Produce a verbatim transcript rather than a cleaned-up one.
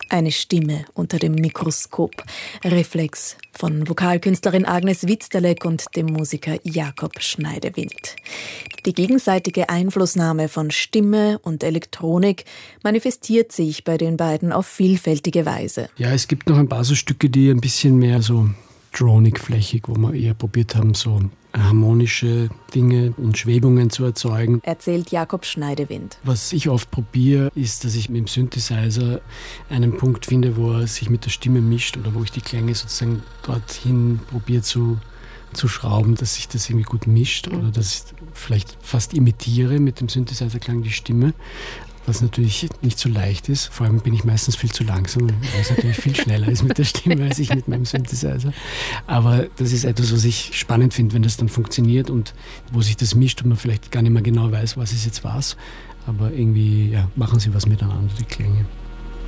Eine Stimme unter dem Mikroskop. Reflex von Vokalkünstlerin Agnes Witzterleck und dem Musiker Jakob Schneidewind. Die gegenseitige Einflussnahme von Stimme und Elektronik manifestiert sich bei den beiden auf vielfältige Weise. Ja, es gibt noch ein paar so Stücke, die ein bisschen mehr so dronig-flächig, wo wir eher probiert haben, so harmonische Dinge und Schwebungen zu erzeugen. Erzählt Jakob Schneidewind. Was ich oft probiere, ist, dass ich mit dem Synthesizer einen Punkt finde, wo er sich mit der Stimme mischt oder wo ich die Klänge sozusagen dorthin probiere zu, zu schrauben, dass sich das irgendwie gut mischt oder dass ich vielleicht fast imitiere mit dem Synthesizer-Klang die Stimme. Was natürlich nicht so leicht ist. Vor allem bin ich meistens viel zu langsam, weil es natürlich viel schneller ist mit der Stimme als ich mit meinem Synthesizer. Aber das ist etwas, was ich spannend finde, wenn das dann funktioniert und wo sich das mischt und man vielleicht gar nicht mehr genau weiß, was ist jetzt was. Aber irgendwie ja, machen sie was miteinander, die Klänge.